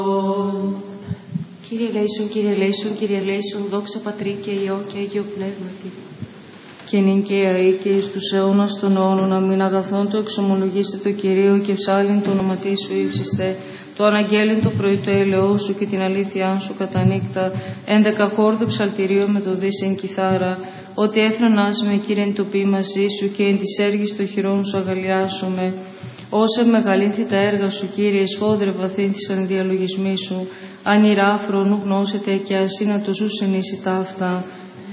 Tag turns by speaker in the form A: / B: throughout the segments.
A: Κύριε ελέησον, Κύριε ελέησον, Κύριε ελέησον, δόξα Πατρί και Υιό και Αγίο Πνεύματι. Και νυν και αεί και εις τους αιώνας των αιώνων, αμήν. Αγαθόν το εξομολογήστε το Κυρίο και ψάλιν το όνοματί σου ύψιστε. Το αναγγέλιν το πρωί το έλεό σου και την αλήθειά σου κατά νύκτα. 11 χόρδο ψαλτηρίο με το δίσεν κιθάρα. Ότι έθρανας με Κύριε το ποίημα μαζί σου και εν της έργης των χειρών σου αγαλιάσουμε. Όσε μεγαλύνθη τα έργα σου, Κύριε, σφόδρε βαθύνθησαν διαλογισμοί σου. Ανηρά φρόνου γνώσετε και ασύνατο ζούσεν εις τα αυτά.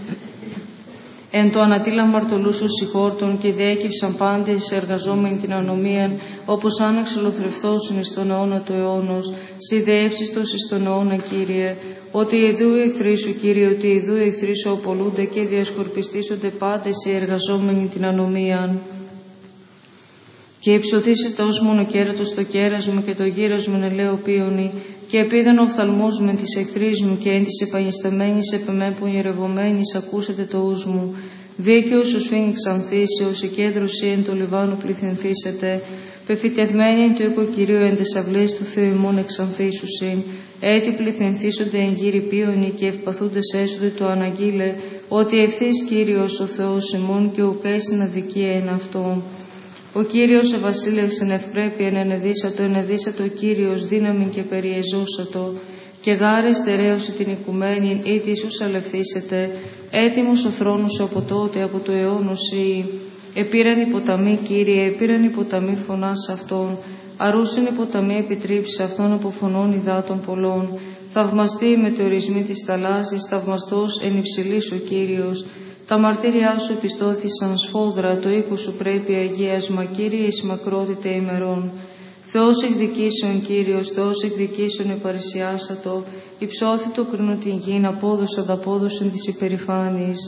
A: Εν το ανατήλα μαρτωλούς ως συγχόρτων και διέκυψαν πάντες εργαζόμενοι την ανομίαν, όπως αν εξολοθρευθώσουν εις τον αιώνα του αιώνος, σιδεύσιστος εις τον αιώνα, Κύριε. Ότι ειδού οι εχθροί σου, Κύριε, ότι ειδού οι εχθροί σου απολούνται και διασκορπιστήσονται πάντες οι εργαζόμενοι την ανομίαν. Και υψωθήσετε ως μονοκέρατος το κέρασμα και το γύρασμα ελαιοπίωνη, και επίδεν οφθαλμός με της εχθρής μου και εν της επαγισταμένης επεμέπων γερευομένης ακούσετε το ους μου. Δίκαιος ο σφήνη ξανθήσεως, η κέντρωση εν το Λιβάνου πληθυνθήσετε, πεφυτευμένη εν το οίκο Κυρίου εν τες αυλές του Θεού ημών εξανθήσουσιν. Έτσι πληθυνθήσονται εν γύρι πίωνοι και ευπαθούντες έσοδε το αναγγείλε, ότι ευθύς Κύριος ο Θεός ημών και ουκέσιν αδικία εν αυτόν. Ο Κύριος ευασίλευσεν ευπρέπειεν ενεδίσατο ο Κύριος δύναμη και περιεζώσατο, και γάρε στερέωσε την οικουμένην ή της ους αλευθήσετε, έτοιμος ο θρόνος σου από τότε, από το αιώνος ή. Επήραν οι ποταμοί, Κύριε, επήραν οι ποταμοί φωνάς αυτών, αρούσιν οι ποταμοί επιτρίψεις αυτών από φωνών υδάτων πολλών. Θαυμαστεί οι μετεωρισμοί της θαλάσσης, θαυμαστός εν υψηλής ο Κύριος. Τα μαρτύριά σου επιστώθησαν σφόδρα, το οίκο σου πρέπει αγίασμα, Κύριε, εις μακρότητα ημερών. Θεός εκδικήσεων, Κύριος, Θεός εκδικήσεων επαρησιάσατο, υψώθητο κρίνω την γην, απόδοσα δαπόδοσεν της υπερηφάνης.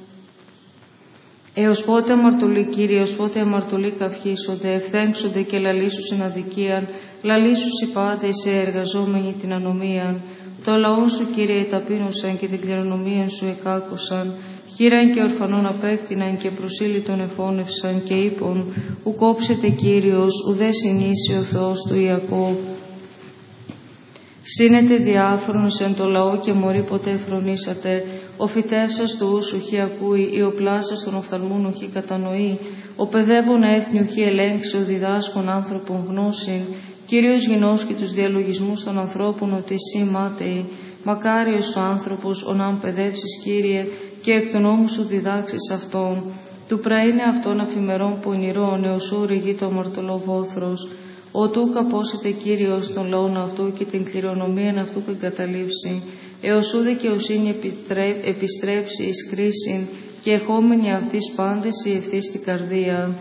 A: Έως πότε αμαρτωλοί, Κύριε, έως πότε αμαρτωλοί καυχήσονται, ευθέγξονται και λαλήσουσιν αδικίαν, λαλήσουσι πάντες σε εργαζόμενοι την ανομίαν. Το λαό σου, Κύριε, ταπείνωσαν και την κληρονομίαν σου εκάκουσαν. Χείραν και ορφανών απέκτηναν και προσήλυτον εφώνευσαν και είπον, ου κόψετε Κύριος, ουδέ συνήσει ο Θεός του Ιακώβ. Σύνετε διάφρονος εν το λαό και μωρή ποτέ φρονήσατε, ο φυτεύσας του ούσου χι ακούει, η οπλάσας των οφθαλμούν οχι κατανοεί, ο παιδεύων έθνη οχι ελέγξει, ο διδάσκων άνθρωπον γνώσιν, Κύριος γινώσκει τους διαλογισμούς των ανθρώπων ότι εσύ μάταιοι, μακάριος ο άνθρωπος, ον αν παιδεύσεις, Κύριε, και εκ των νόμου σου διδάξεις αυτόν. Του πραήνε αυτόν αφημερών πονηρών, έως ου ρηγεί το αμαρτωλό βόθρος. Ο του καπόσετε Κύριος των λαών αυτού και την κληρονομίαν αυτού που εγκαταλείψει, έως ου δικαιοσύνη επιστρέψει εις κρίσιν και εχόμενοι αυτής πάντες η ευθύ στην καρδία.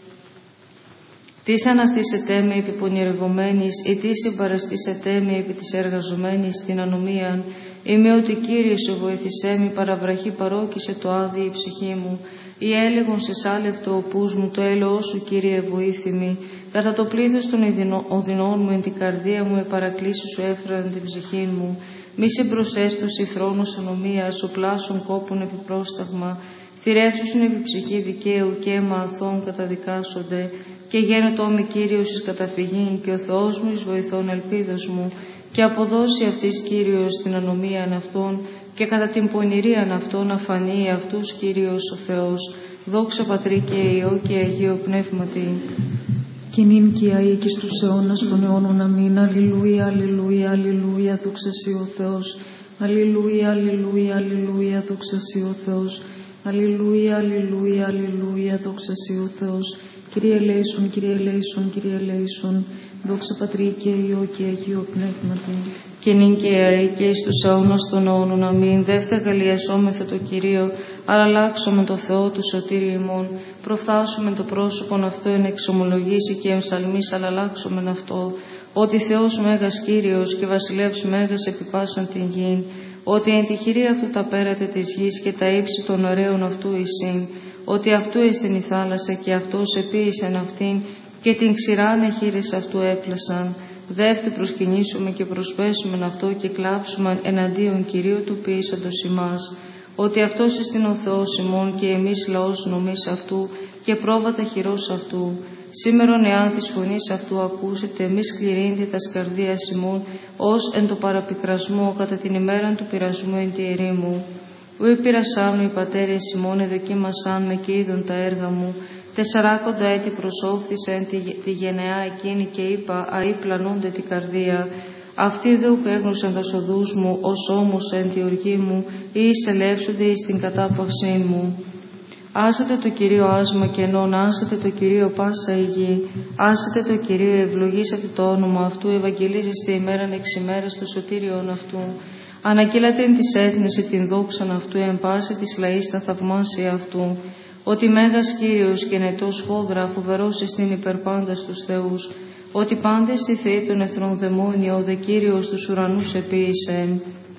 A: Τις αναστήσετε με επί πονηρευομένης, ή τις συμπαραστήσετε με επί της εργαζομένης την ανομίαν, είμαι ότι Κύριε σου βοήθησέ με, παραβραχή παρόκησε το άδει η ψυχή μου, ή έλεγον σε σάλευτο ο πούς μου, το έλεό σου Κύριε βοήθημη, κατά το πλήθος των οδυνών μου εν την καρδία μου, επαρακλήσει σου έφεραν την ψυχή μου, μη σε προσέστοση θρόνος ανομίας, ο πλάσων κόπων επιπρόσταγμα, θηρεύσουσιν επί ψυχή δικαίου και αίμα αθώων καταδικάσονται, και γένετό με Κύριος εις καταφυγήν και ο Θεός μου εις βοηθών ελπίδος μου, και αποδώσει αυτής Κύριος την ανομίαν αυτών και κατά την πονηρίαν αυτών αφανεί αυτούς Κύριος ο Θεός. Δόξα Πατρί και Υιό και Αγίο Πνεύματι.
B: Και νυν και αεί και στους αιώνας των αιώνων αμήν. Αλληλούια, αλληλούια, αλληλούια, δόξα σοι ο Θεός. Αλληλούια, αλληλούια, αλληλούια, δόξα σοι ο Θεός. Αλληλούια, αλληλούια, αλληλούια, δόξα σοι ο Θεός. Κύριε ελέησον, Κύριε ελέησον, Κύριε ελέησον. Δόξα Πατρί και Υιό και Αγίο Πνεύματι.
A: Και νυν και αεί και εις τους αιώνας των αιώνων αμήν. Δεύτερα γαλλιασόμεθα το Κυρίο, αλλά αλλάξουμε το Θεό του σωτήριου ημών. Προφθάσουμε το πρόσωπον αυτό εν εξομολογήσει και εμψαλμής, αλλά αλλάξομεν αυτό. Ότι Θεός Μέγας Κύριος και Βασιλεύς Μέγας επί πάσαν την γην. Ότι εν τη χειρή αυτού τα πέρατα της γης και τα ύψη των ωραίων αυτού εισήν. Ότι αυτού εστιν η θάλασσα και αυτός επίησεν αυτήν και την ξηράνε χείρες αυτού έπλασαν. Δεύτερη προσκυνήσουμε και προσπέσουμε αυτό και κλάψουμε εναντίον Κυρίου του ποιήσαντος ημάς. Ότι αυτός εστιν ο Θεός ημών και εμείς λαός νομής αυτού και πρόβατα χειρός αυτού. Σήμερον εάν της φωνής αυτού ακούσετε, μη σκληρύνετε τας καρδίας ημών, ως εν το παραπικρασμό κατά την ημέραν του πειρασμού εν τη ερήμου. Ου επειρασάμνου οι πατέρες ημών εδοκίμασάν με και είδον τα έργα μου. 40 έτη προσώφθησεν τη γενεά εκείνη και είπα, αεί πλανούνται την καρδία. Αυτοί δε που έγνωσαν τα οδούς μου, ως όμως εν τη οργή μου, ή εισελεύσονται εις την κατάπαυσή μου. Άσετε το Κυρίο άσμα κενών, άσετε το Κυρίο πάσα η γη. Άσετε το Κυρίο, ευλογήσατε το όνομα αυτού, ευαγγελίζεστε ημέραν εξ ημέρας το σωτήριον αυτού. Αναγγείλατε εν της έθνης την δόξαν αυτού, εν πάση της λαής τα θαυμάσια αυτού. Ότι Μέγας Κύριος και νετός φόδρα, φοβερός εστίν υπερπάντας τους θεούς. Ότι πάντες οι θεοί των εθνών δαιμόνια, ο δε Κύριος τους ουρανούς επίησεν.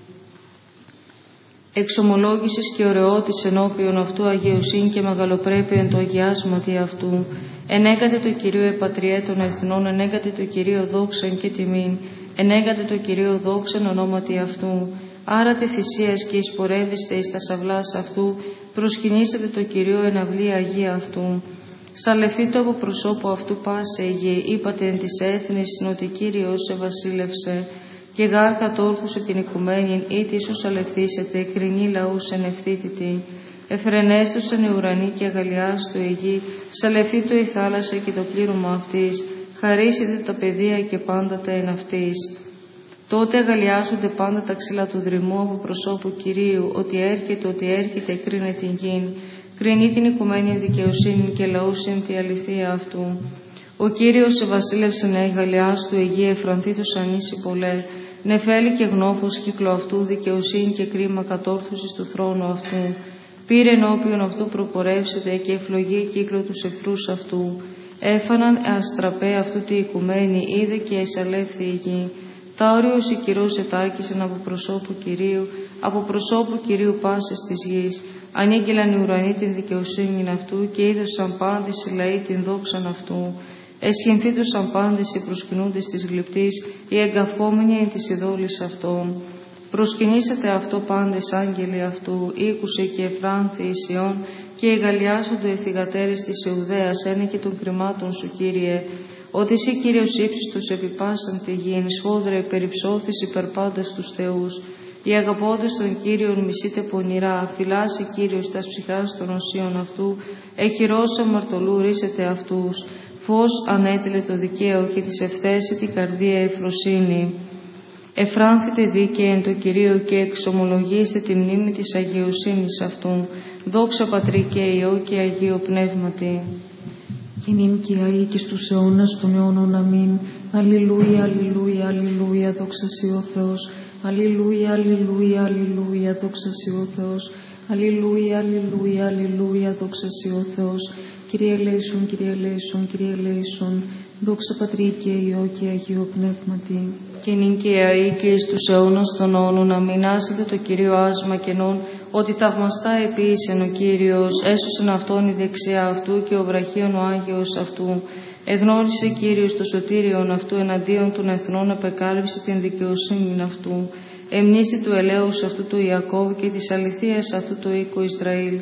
A: Εξομολόγησης και ωραιότης ενώπιον αυτού αγιοσύνη και μεγαλοπρέπεια εν το αγιάσματι αυτού. Ενέγατε το Κυρίο επατριέ των εθνών, ενέγατε το Κυρίο δόξαν και τιμήν. Ενέγατε το Κυρίο δόξαν ονόματι αυτού. Άρατε θυσίας και εισπορεύεστε εις τα σαυλάς αυτού, προσκυνήσατε το Κυρίο εν αυλή αγία αυτού. Σαλευθείτε από προσώπου αυτού πάσε η γη, είπατε εν της έθνης, ότι Κύριος σε βασίλευσε. Και γάρ κατόρθωσε την οικουμένην, ή τη ίσως αλευθήσετε, κρινή λαούς εν ευθύτητη. Εφρενέστουσαν οι ουρανοί και αγαλιάστο η γη, σαλευθήτω η θάλασσα και το πλήρωμα αυτής, χαρίσετε τα παιδεία και πάντα τα εν αυτής. Τότε αγαλιάζονται πάντα τα ξύλα του δρυμού από προσώπου Κυρίου, ότι έρχεται, κρίνε την γην. Κρινεί την οικουμένη δικαιοσύνη και λαούς εν τη αληθεία αυτού. Ο Κύριος σε βασίλευσε να εγαλιάστου η γη, εφρανθήτως ανήσι πολλέ. Νεφέλη και γνώφος κύκλο αυτού, δικαιοσύνη και κρίμα κατόρθωσης του θρόνου αυτού. Πήρε ενώπιον αυτού προπορεύσετε και ευλογεί κύκλο τους εχθρούς αυτού. Έφαναν αστραπέ αυτού τη οικουμένη, είδε και εισαλεύθη η γη. Τάωριος η κυρός ετάκησεν από προσώπου Κυρίου πάσης της γης. Ανήγγυλαν οι ουρανοί την δικαιοσύνη αυτού και είδωσαν πάντες οι λαοί την δόξαν αυτού. Εσχυνθήτωσαν πάντες οι προσκυνούντες της γλυπτής, οι εγκαυχόμενοι εν της ειδόλης αυτών. Προσκυνήσατε αυτό πάντες άγγελοι αυτού, ήκουσε και εφράνθη η Σιών, και εγαλιάσονται οι θυγατέρες της Ιουδαίας, ένε και των κρυμάτων σου, Κύριε. Ότι εσύ, Κύριος ύψιστος, επιπάσαν τη γην, σφόδρα υπερυψώθης υπερπάντας τους θεούς. Οι αγαπώντες των Κύριων μισείτε πονηρά, φυλάσσει Κύριος τας ψυχάς των οσίων αυτού, εχειρός αμαρτωλού ρίσετε αυτούς. Φως ανέτειλε το δικαίο και της ευθέσει την καρδία ευφροσύνη. Εφράνθητε δίκαιοι εν το Κυρίο και εξομολογήστε τη μνήμη της αγιοσύνης αυτού. Δόξα Πατρί και Υιό και Αγίο Πνεύματι.
B: Και νυν και αεί και στους αιώνας των αιώνων. Αμήν. Αλληλούια, αλληλούια, αλληλούια, δόξα σοι ο Θεός. Αλληλούια, αλληλούια, αλληλούια, δόξα σοι ο Θεός. Αλληλούια, αλληλούια, αλληλούια, δόξα σοι ο Θεός. Κύριε ελέησον, Κύριε ελέησον, Κύριε ελέησον. Δόξα Πατρί και Υιό και Αγίο Πνεύματι.
A: Και νυν και αεί και εις τους αιώνας των αιώνων. Αμήν. Άσετε το Κυρίο άσμα κενών, ότι θαυμαστά επίησεν ο Κύριος, έσωσεν αυτόν η δεξιά αυτού και ο βραχίων ο Άγιος αυτού. Εγνώρισε Κύριος το σωτήριον αυτού, εναντίον των εθνών απεκάλυψε την δικαιοσύνη αυτού. Εμνήστη του ελέους αυτού του Ιακώβ και της αληθείας αυτού του οίκου Ισραήλ.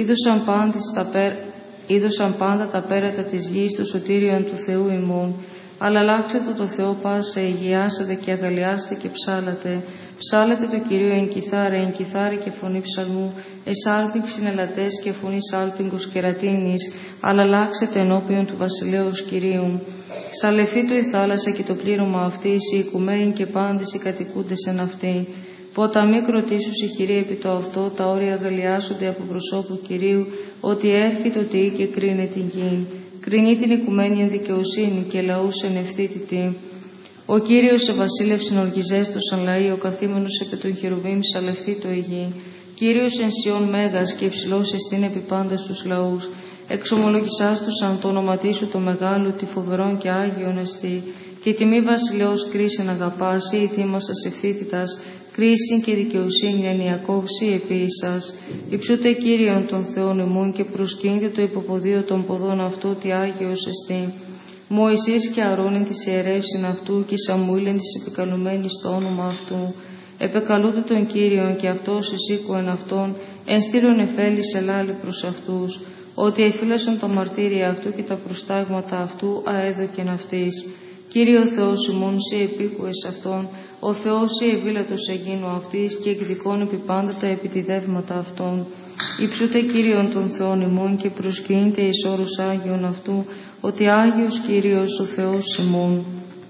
A: Είδωσαν πάντα τα πέρατα της γης το σωτήριον του Θεού ημών. Αλλά αλλάξετε το Θεό πάσα, υγιάσατε και αγαλιάστε και ψάλατε. Ψάλετε το Κυρίο εν κιθάρε και φωνή ψαλμού, εσάλπιγγ συνελατές και φωνή σάλπιγγος κερατίνης, αλλά αλλάξετε ενώπιον του βασιλέως Κυρίου. Σαλευθήτω η θάλασσα και το πλήρωμα αυτής, οι οικουμένοι και πάντες οι κατοικούντες εν αυτή. Ποταμοί κροτήσους η χειρή επί το αυτό, τα όρια αγαλιάσονται από προσώπου Κυρίου, ότι έρχεται ότι και κρίνε την γη. Κρινεί την οικουμένη εν δικαιοσύνη και λαούς εν ευθύτητη. Ο Κύριος σε βασίλευσιν οργιζέστος λαοί, ο καθήμενος επί των χερουβίμ σαλευθήτω η γη. Κύριος εν Σιών μέγας και υψηλός εστίν επί πάντας τους λαούς. Εξομολογησάστουσαν το όνοματί σου το μεγάλο, τη φοβερόν και άγιον εστί. Και τιμή βασιλέως κρίσεν αγαπάς, ή ετοίμασας ευθύτητας, κρίσιν και δικαιοσύνη εν Ιακώβ σοι επίησας. Υψούτε Κύριον των Θεών ημών και προσκύνετε το υποποδίο των ποδών αυτού, ότι άγιος εστί. Μωυσής και Αρώνην της ιερεύσιν αυτού και Σαμουήλεν της επικαλουμένης στο όνομα αυτού. Επεκαλούνται τον Κύριον και αυτός εισήκουεν αυτόν, εν στήρον εφέλης ελάλη προς αυτούς. ότι εφήλασαν το μαρτύρια αυτού και τα προστάγματα αυτού αέδοκεν αυτής. Κύριε ο Θεός ημών, σε επίκουες αυτών, ο Θεός σε ευήλατος εγίνου αυτής και εκδικών επί πάντα τα επιτιδεύματα αυτών. Υψούτε Κύριον των Θεών ημών και προσκυνείτε εις όρους Άγιον αυτού, ότι Άγιος Κύριος ο Θεός ημών.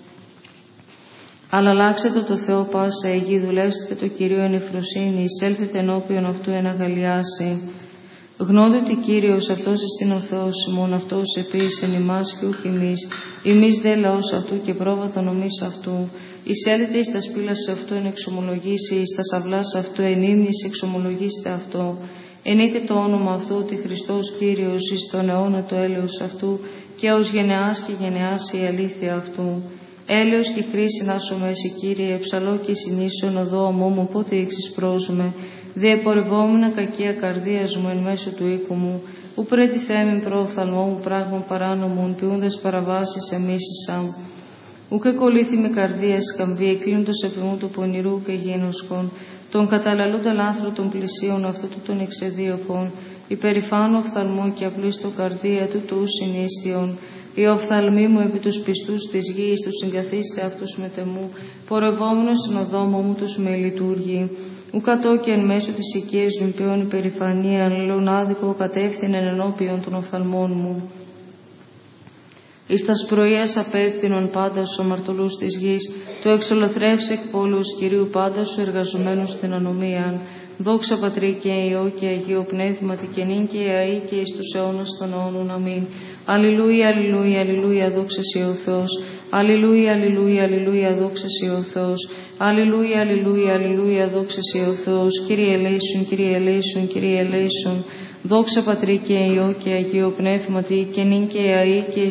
A: Αλλά αλλάξετε το Θεό πάσα εγγύ, δουλεύσετε το Κυρίο εν ευφροσύνη, εισέλθετε ενώπιον αυτού εν αγαλιάσει. Γνώδη ότι Κύριος αυτός εστίν ο Θεός ημών, αυτός επίησεν ημάς και ούκ ημείς, ημείς δε λαός αυτού και πρόβατο νομής αυτού. Εισέλθετε εις τα σπήλας αυτού εν εξομολογήσει, εις τα σαυλάς αυτού εν ύμνης εξομολογήστε αυτό. Ενείτε το όνομα αυτού ότι Χριστός Κύριος εις τον αιώνα το έλεος αυτού και ως γενεάς και γενεάς η αλήθεια αυτού. Έλεος και χρήση νάσο μέση Κύριε, εψαλό και συνήσεων οδό ομόμου, πότε εξισπρόζουμε. Διεπορευόμενα κακία καρδίας μου εν μέσω του οίκου μου, ου πρέτη θέμην προοφθαλμό μου πράγμα παράνομων, ποιούντας παραβάσεις εμίσησαν. Ουκ εκολύθη με καρδία σκαμβή, εκλύνοντος επί μου του πονηρού και γίνοσχον, τον καταλαλούντα λάθρο των πλησίων αυτού του των εξεδίωκων, υπερηφάνω οφθαλμό και απλήστο καρδία του του συνίστιον. Οι οφθαλμοί μου επί τους πιστούς της γης, τους συγκαθίστε αυτούς με τεμού, πορευόμενος στην οδόμο μου τους με λειτουργεί. Ου κατώ και εν μέσω της οικίας ζυμπιών υπερηφανία, λεον άδικο κατεύθυνεν ενώπιον των οφθαλμών μου. Εις τας πρωίας απέκτηνον πάντα στους αμαρτωλούς της γης, το εξολοθρεύσε εκ πόλους Κυρίου πάντα στους εργαζομένους στην ανομίαν. Δόξα Πατρί και Υιό και Αγίο Πνεύματι και νυν και αεί και εις τους αιώνας των αιώνων. Αμήν. Αλληλούια, αλληλούια, αλληλούια, δόξα σοι ο Θεός. Αλληλούια, αλληλούια, αλληλούια, δόξα σοι ο Θεός. Αλληλούια, αλληλούια, αλληλούια, δόξα σοι ο Θεός. Κύριε ελέησον, Κύριε ελέησον, Κύριε ελέησον. Δόξα Πατρί και Υιό και Αγίο Πνεύματι και νυν και αεί και